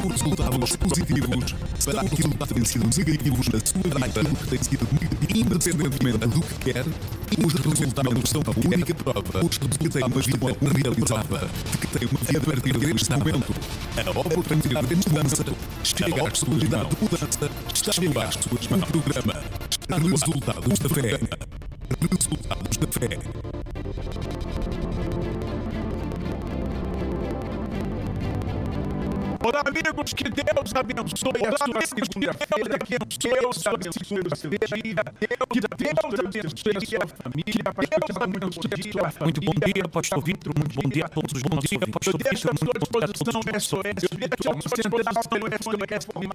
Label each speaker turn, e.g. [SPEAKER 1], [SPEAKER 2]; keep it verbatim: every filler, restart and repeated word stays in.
[SPEAKER 1] resultados positivos para aquilo que tem sido negativos na sua vida, aquilo que tem sido negativo, independentemente do que quer, e os resultados são a única prova de que tem uma vida realizada, de que tem uma vida a partir deste momento. A oportunidade de mudança chega à sua idade de mudança, está no ar no programa Resultados da Fé. Resultados da Fé.
[SPEAKER 2] Olá, amigos, que Deus abençoe a sua segunda-feira, que Deus abençoe a sua vida, que Deus abençoe a sua família, Deus abençoe a sua família.
[SPEAKER 3] Muito bom dia, pastor Vitor, muito bom dia a todos os bons dias, pastor Vitor, muito bom dia a todos os bons dias.